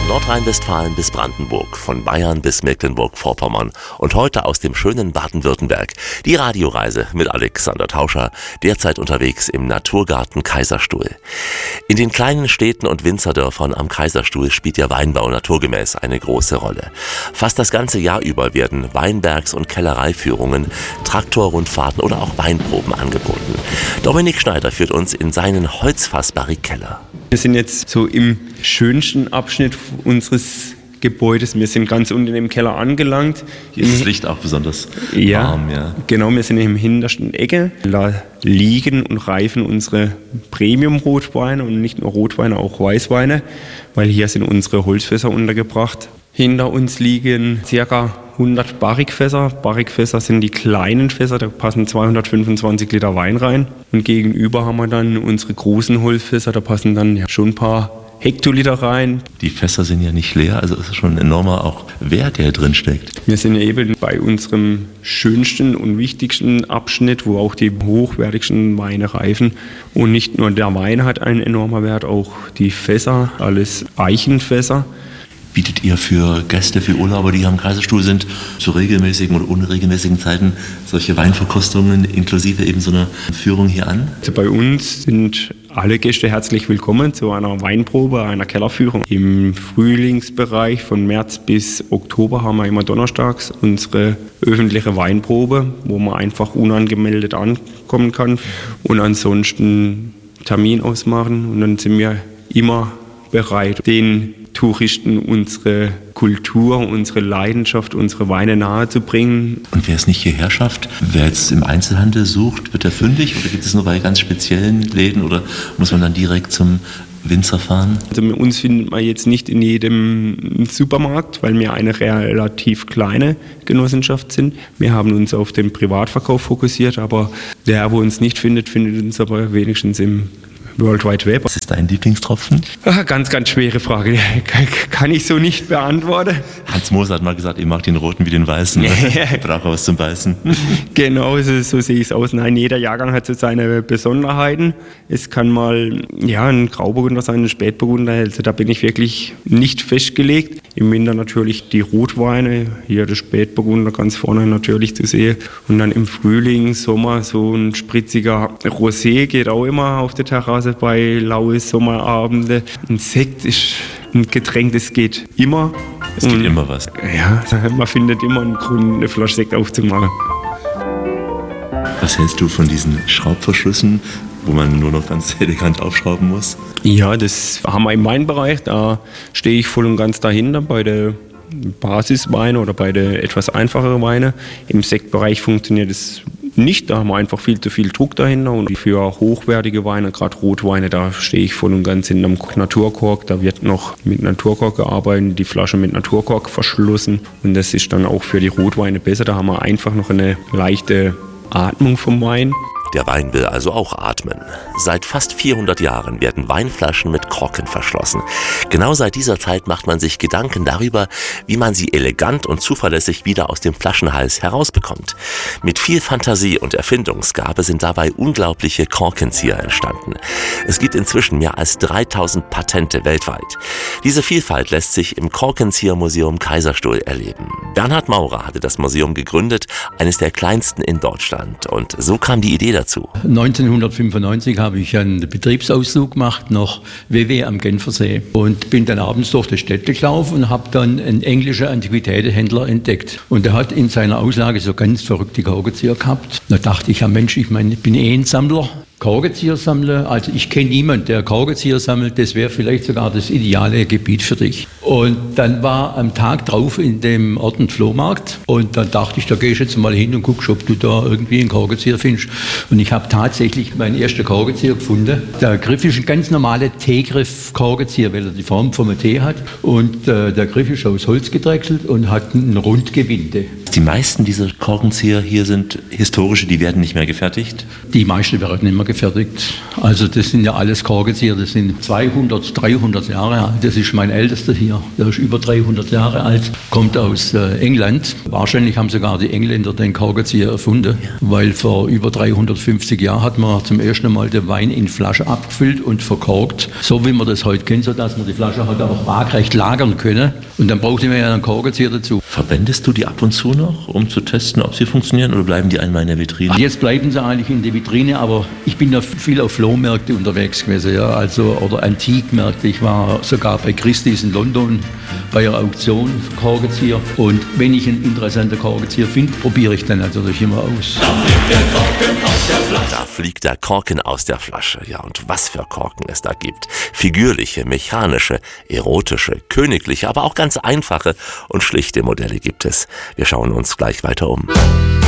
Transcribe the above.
Von Nordrhein-Westfalen bis Brandenburg, von Bayern bis Mecklenburg-Vorpommern und heute aus dem schönen Baden-Württemberg. Die Radioreise mit Alexander Tauscher, derzeit unterwegs im Naturgarten Kaiserstuhl. In den kleinen Städten und Winzerdörfern am Kaiserstuhl spielt der Weinbau naturgemäß eine große Rolle. Fast das ganze Jahr über werden Weinbergs- und Kellereiführungen, Traktorrundfahrten oder auch Weinproben angeboten. Dominik Schneider führt uns in seinen Holzfass-Barrique-Keller. Wir sind jetzt so im schönsten Abschnitt unseres Gebäudes. Wir sind ganz unten im Keller angelangt. Hier ist das Licht auch besonders warm. Ja, genau. Wir sind im hintersten Ecke. Da liegen und reifen unsere Premium-Rotweine und nicht nur Rotweine, auch Weißweine, weil hier sind unsere Holzfässer untergebracht. Hinter uns liegen ca. 100 Barrique-Fässer. Barrique-Fässer sind die kleinen Fässer, da passen 225 Liter Wein rein. Und gegenüber haben wir dann unsere großen Holzfässer, da passen dann schon ein paar Hektoliter rein. Die Fässer sind ja nicht leer, also es ist schon ein enormer auch Wert, der drin steckt. Wir sind eben bei unserem schönsten und wichtigsten Abschnitt, wo auch die hochwertigsten Weine reifen. Und nicht nur der Wein hat einen enormen Wert, auch die Fässer, alles Eichenfässer. Bietet ihr für Gäste, für Urlauber, die am Kaiserstuhl sind, zu regelmäßigen oder unregelmäßigen Zeiten solche Weinverkostungen inklusive eben so einer Führung hier an? Also bei uns sind alle Gäste herzlich willkommen zu einer Weinprobe, einer Kellerführung. Im Frühlingsbereich von März bis Oktober haben wir immer donnerstags unsere öffentliche Weinprobe, wo man einfach unangemeldet ankommen kann und ansonsten Termin ausmachen. Und dann sind wir immer bereit, den Touristen unsere Kultur, unsere Leidenschaft, unsere Weine nahezubringen. Und wer es nicht hierher schafft, wer jetzt im Einzelhandel sucht, wird er fündig oder gibt es nur bei ganz speziellen Läden oder muss man dann direkt zum Winzer fahren? Also uns findet man jetzt nicht in jedem Supermarkt, weil wir eine relativ kleine Genossenschaft sind. Wir haben uns auf den Privatverkauf fokussiert, aber der, wo uns nicht findet, findet uns aber wenigstens im World Wide Web. Was ist dein Lieblingstropfen? Ganz, ganz schwere Frage. Kann ich so nicht beantworten. Hans Moser hat mal gesagt, ihr mag den roten wie den weißen. Braucht was zum Beißen. Genau, so sehe ich es aus. Nein, jeder Jahrgang hat so seine Besonderheiten. Es kann mal ein Grauburgunder sein, ein Spätburgunder. Also da bin ich wirklich nicht festgelegt. Im Winter natürlich die Rotweine, hier der Spätburgunder ganz vorne natürlich zu sehen. Und dann im Frühling, Sommer so ein spritziger Rosé geht auch immer auf der Terrasse bei lauen Sommerabenden. Ein Sekt ist ein Getränk, das geht immer. Es geht immer was. Ja, man findet immer einen Grund, eine Flasche Sekt aufzumachen. Was hältst du von diesen Schraubverschlüssen, wo man nur noch ganz elegant aufschrauben muss? Ja, das haben wir im Weinbereich. Da stehe ich voll und ganz dahinter bei der Basisweine oder bei der etwas einfacheren Weine. Im Sektbereich funktioniert es nicht, da haben wir einfach viel zu viel Druck dahinter und für hochwertige Weine, gerade Rotweine, da stehe ich voll und ganz hinterm Naturkork, da wird noch mit Naturkork gearbeitet, die Flasche mit Naturkork verschlossen und das ist dann auch für die Rotweine besser, da haben wir einfach noch eine leichte Atmung vom Wein. Der Wein will also auch atmen. Seit fast 400 Jahren werden Weinflaschen mit Korken verschlossen. Genau seit dieser Zeit macht man sich Gedanken darüber, wie man sie elegant und zuverlässig wieder aus dem Flaschenhals herausbekommt. Mit viel Fantasie und Erfindungsgabe sind dabei unglaubliche Korkenzieher entstanden. Es gibt inzwischen mehr als 3000 Patente weltweit. Diese Vielfalt lässt sich im Korkenziehermuseum Kaiserstuhl erleben. Bernhard Maurer hatte das Museum gegründet, eines der kleinsten in Deutschland. Und so kam die Idee dazu. 1995 habe ich einen Betriebsausflug gemacht nach WW am Genfersee und bin dann abends durch die Städte gelaufen und habe dann einen englischen Antiquitätenhändler entdeckt. Und der hat in seiner Auslage so ganz verrückte Korkenzieher gehabt. Da dachte ich, ja Mensch, ich bin ein Sammler. Korkenzieher sammle, also ich kenne niemanden, der Korkenzieher sammelt, das wäre vielleicht sogar das ideale Gebiet für dich. Und dann war am Tag drauf in dem Ort ein Flohmarkt und dann dachte ich, da gehe ich jetzt mal hin und guckst, ob du da irgendwie einen Korkenzieher findest. Und ich habe tatsächlich meinen ersten Korkenzieher gefunden. Der Griff ist ein ganz normaler T-Griff-Korkenzieher, weil er die Form vom T hat und der Griff ist aus Holz gedrechselt und hat ein Rundgewinde. die meisten dieser Korkenzieher hier sind historische, die werden nicht mehr gefertigt? Die meisten werden nicht mehr gefertigt. Also das sind ja alles Korkenzieher, das sind 200, 300 Jahre alt. Das ist mein ältester hier, der ist über 300 Jahre alt, kommt aus England. Wahrscheinlich haben sogar die Engländer den Korkenzieher erfunden, weil vor über 350 Jahren hat man zum ersten Mal den Wein in Flasche abgefüllt und verkorkt, so wie man das heute kennt, sodass man die Flasche heute auch waagrecht lagern können. Und dann braucht man ja einen Korkenzieher dazu. Verwendest du die ab und zu noch, um zu testen, ob sie funktionieren, oder bleiben die einmal in der Vitrine? Jetzt bleiben sie eigentlich in der Vitrine, aber ich bin ja viel auf Flohmärkte unterwegs gewesen, ja, also, oder Antikmärkte. Ich war sogar bei Christie's in London bei einer Auktion für Korkenzieher. Und wenn ich einen interessanten Korkenzieher finde, probiere ich den natürlich immer aus. Da fliegt der Korken aus der Flasche. Ja, und was für Korken es da gibt. Figürliche, mechanische, erotische, königliche, aber auch ganz einfache und schlichte Modelle gibt es. Wir schauen uns gleich weiter um.